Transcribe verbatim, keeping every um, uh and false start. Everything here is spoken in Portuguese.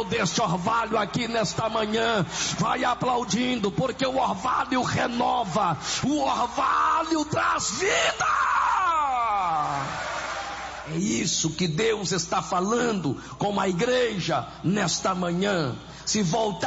dono deste orvalho aqui nesta manhã, vai aplaudindo, porque o orvalho renova, o orvalho traz vida. É isso que Deus está falando com a igreja nesta manhã. Se voltar